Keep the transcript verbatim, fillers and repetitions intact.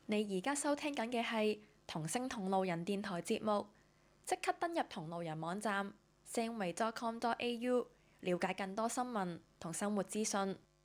你而家收聽緊嘅係同聲同路人電台節目，即刻登入同路人網站 sam way dot com dot a u， 了解更多新聞同生活資訊。